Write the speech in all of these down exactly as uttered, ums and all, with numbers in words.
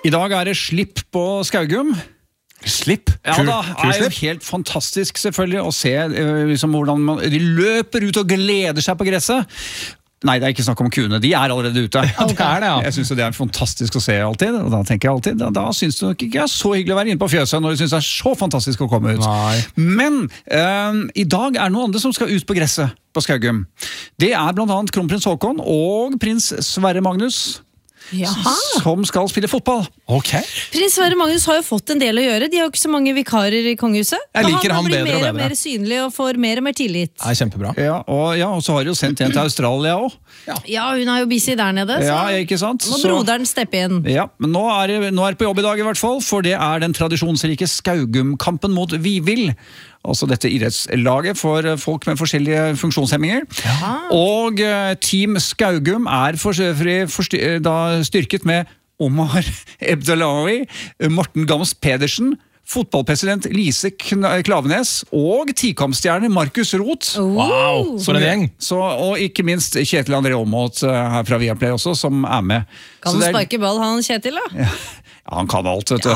I dag er det slipp på Skaugum. Slipp? Ja da, det er jo helt fantastisk selvfølgelig å se liksom, hvordan man, de løper ut og gleder seg på gresset. Nei, det er ikke snakk om kuene, de er allerede ute. Ja, det er det, ja. Jeg synes det er fantastisk å se alltid, og da tenker jeg alltid, da, da synes du nok ikke er så hyggelig å være inne på fjøset når du synes det er så fantastisk å komme ut. Nei. Men eh, i dag er det noen andre som skal ut på gresset på Skaugum. Det er blant annet kronprins Håkon og prins Sverre Magnus, Jaha. som skal spille fotball. Ok. Prins Sverre Magnus har jo fått en del å gjøre. De har jo ikke så mange vikarer i kongehuset. Jeg liker han han blir bedre og mer og bedre. mer synlig og får mer og mer tillit. Det er kjempebra. Ja, og, ja, og så har de jo sendt en til Australia også. Ja, hun er jo busy der nede, så Ja, ikke sant? må Så- broderen steppe inn. Ja, men nå er, det, nå er det på jobb i dag i hvert fall, for det er den tradisjonsrike Skaugum-kampen mot Vivild. Altså dette idrettslaget for folk med forskjellige funksjonshemminger. Ja. Og eh, Team Skaugum er for, for, for, da styrket med Omar Ebdelawi, Morten Gams Pedersen, fotballpresident Lise Kn- Klavenes og tikampstjerne Markus Roth. Wow, for en gjeng. Så, og ikke minst Kjetil André Aamodt eh, her fra Viaplay også, som er med. Kan Så du det er- sparke ball, han Kjetil, da? Ja. Ja, han kan alt, vet du.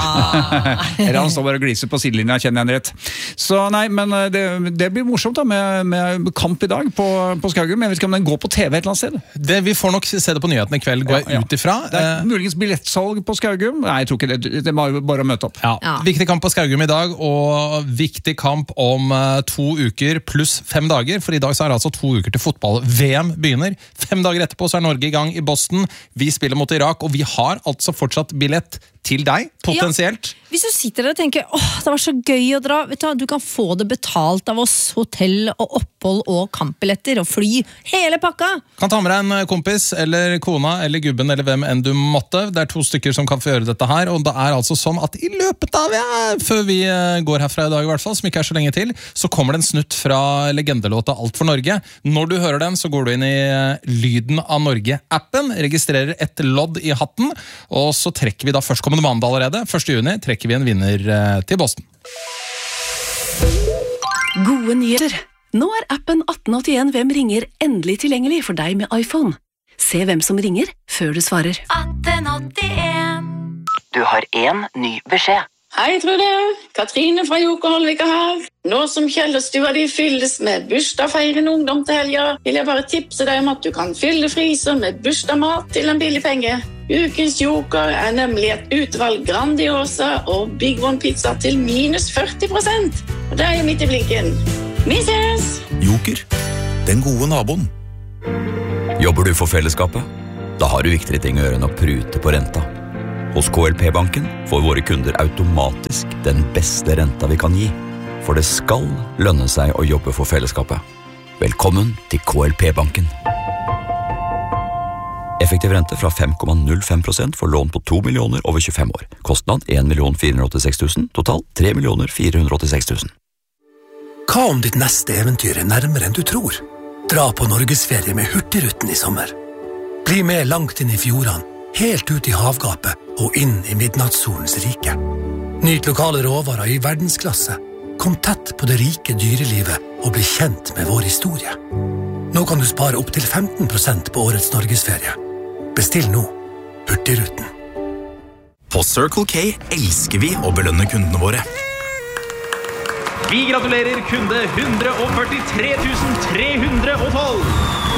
Eller han står bare og gliser på sidelinja, kjenner jeg han rett. Så nei, men det, det blir morsomt da, med, med kamp i dag på, på Skaugum. Jeg vet ikke om den går på T V et eller annet sted. Det, vi får nok se det på nyhetene i kveld, går jeg Ja, ja. ut ifra. Det er Eh, muligens billettsalg på Skaugum. Nei, jeg tror ikke det. Det er bare å møte opp. Ja. Ja. Viktig kamp på Skaugum i dag, og viktig kamp om eh, to uker pluss fem dager, for i dag så er det altså to uker til fotball-V M begynner. Fem dager etterpå så er Norge i gang i Boston. Vi spiller mot Irak, og vi har altså fortsatt billett til deg, potensielt. Hvis du sitter der og tenker, åh, det var så gøy å dra, vet du, hva, du kan få det betalt av oss, hotell og opphold og kampbilletter og fly, hele pakka. Kan ta med deg en kompis, eller kona, eller gubben, eller hvem enn du måtte. Det er to stykker som kan få gjøre dette her, og det er altså sånn at i løpet av, ja, før vi eh, går herfra i dag i hvert fall, som ikke er så lenge til, så kommer det en snutt fra legendelåta Alt for Norge. Når du hører den, så går du inn i eh, Lyden av Norge-appen, registrerer et lodd i hatten, og så trekker vi da først kommende mandag allerede, første juni, trekker vi en vinner eh, til Boston. Gode nyheter. Nå er appen atten åttien Hvem ringer endelig tilgjengelig for deg med iPhone. Se hvem som ringer før du svarer. atten åttien. Du har en ny beskjed. Hei, Trude. Katrine fra Jokerholvika her. Nå som Kjellerstua di fylles med bursdagsfeirende ungdom til helga, vil jeg bare tipse deg om at du kan fylle fryser med bursdagsmat til en billig penge. Ukens Joker er nemlig et utvalg Grandiosa og Big One pizza til minus førti prosent. Og det er jo midt i blinken. Vi ses! Joker, den gode naboen. Jobber du for fellesskapet? Da har du viktigere ting å gjøre enn å prute på renta. Hos K L P-banken får våre kunder automatisk den beste renta vi kan gi. For det skal lønne seg å jobbe for fellesskapet. Velkommen til K L P-banken. Effektiv rente fra fem komma null fem prosent for lån på to millioner over tjuefem år. Kostnad en million fire hundre åttiseks tusen, totalt tre millioner fire hundre åttiseks tusen. Hva om ditt neste eventyr er nærmere enn du tror? Dra på Norgesferie med Hurtigruten i sommer. Bli med langt inn i fjordene, helt ut i havgapet og inn i midnattssolens rike. Nyt lokale råvarer i verdensklasse. Kom tett på det rike dyrelivet og bli kjent med vår historie. Nå kan du spare opp til femten prosent på årets Norgesferie. Bestill nå. Hurtigruten. På Circle K elsker vi å belønne kundene våre. Vi gratulerer kunde one hundred forty-three thousand three hundred twelve.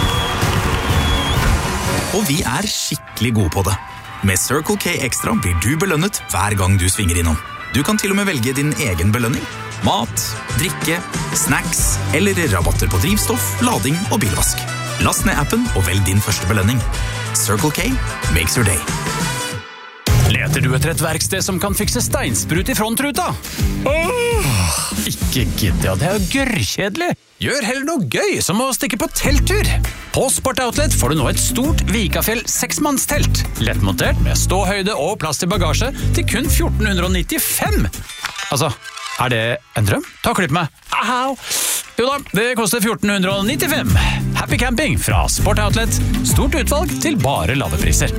Og vi er skikkelig gode på det. Med Circle K Extra blir du belønnet hver gang du svinger innom. Du kan til og med velge din egen belønning. Mat, drikke, snacks eller rabatter på drivstoff, lading og bilvask. Last ned appen og velg din første belønning. Circle K makes your day. Leter du etter et verksted som kan fikse steinsprut i frontruta? Åh, ikke gidd, ja, det er jo gørrkjedelig. Gjør heller noe gøy, som å stikke på telttur. På Sport Outlet får du nå et stort Vikafjell seksmannstelt. Lettmontert med ståhøyde og plass til bagasje til kun fjorten nittifem. Altså, er det en drøm? Ta og klipp meg. Au! Jo da, det koster fjorten nittifem. Happy camping fra Sport Outlet. Stort utvalg til bare lave priser.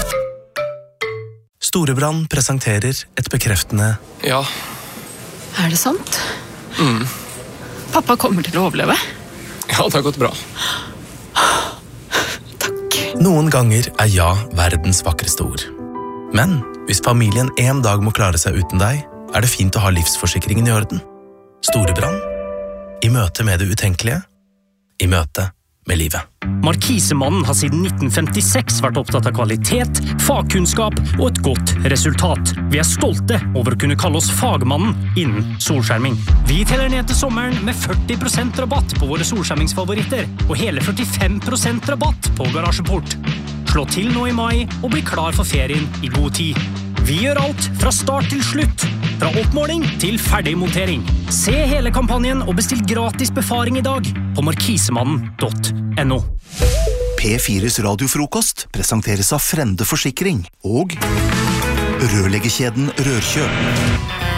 Storebrand presenterer et bekreftende Ja. Er det sant? Mm. Pappa kommer til å overleve. Ja, det har gått bra. Noen ganger er ja verdens vakreste ord. Men hvis familien en dag må klare seg uten deg, er det fint å ha livsforsikringen i orden. Storebrann. I møte med det utenkelige. I møte med livet. Markisemannen har siden nitten femtiseks vært opptatt av kvalitet, fagkunnskap og et godt resultat. Vi er stolte over å kunne kalle oss fagmannen innen solskjerming. Vi teller ned til sommeren med førti prosent rabatt på våre solskjermingsfavoritter og hele førtifem prosent rabatt på garasjeport. Slå til nå i mai og bli klar for ferien i god tid. Vi gjør alt fra start til slutt, fra oppmåling til ferdigmontering. Se hele kampanjen og bestill gratis befaring i dag på markisemannen punktum no. P fires radiofrokost presenteres av Frende Forsikring og rørleggerkjeden Rørkjøp.